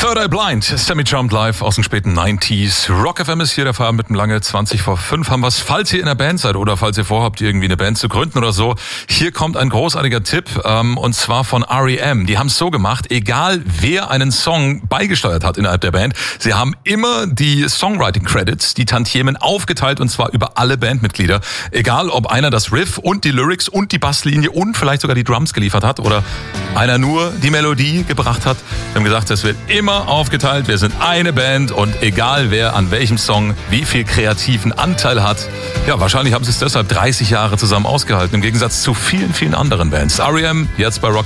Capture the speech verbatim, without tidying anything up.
Third Eye Blind, Semi-Charmed live aus den späten neunziger. Rock F M ist hier, der Fahren mit dem lange zwanzig vor fünf haben wir's. Falls ihr in der Band seid oder falls ihr vorhabt, irgendwie eine Band zu gründen oder so, hier kommt ein großartiger Tipp, ähm, und zwar von R E M. Die haben es so gemacht, egal wer einen Song beigesteuert hat innerhalb der Band, sie haben immer die Songwriting-Credits, die Tantiemen aufgeteilt und zwar über alle Bandmitglieder. Egal, ob einer das Riff und die Lyrics und die Basslinie und vielleicht sogar die Drums geliefert hat oder einer nur die Melodie gebracht hat. Wir haben gesagt, das wird immer aufgeteilt. Wir sind eine Band und egal wer an welchem Song wie viel kreativen Anteil hat, ja, wahrscheinlich haben sie es deshalb dreißig Jahre zusammen ausgehalten, im Gegensatz zu vielen, vielen anderen Bands. R E M, jetzt bei Rock